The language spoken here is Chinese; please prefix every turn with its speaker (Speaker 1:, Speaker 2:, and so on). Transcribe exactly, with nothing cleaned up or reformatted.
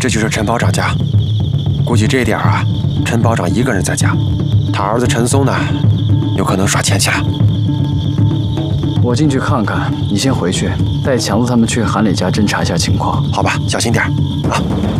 Speaker 1: 这就是陈保长家。估计这点儿啊，陈保长一个人在家，他儿子陈松呢，有可能耍钱去了。
Speaker 2: 我进去看看，你先回去，带强子他们去韩磊家侦查一下情况。
Speaker 1: 好吧，小心点啊。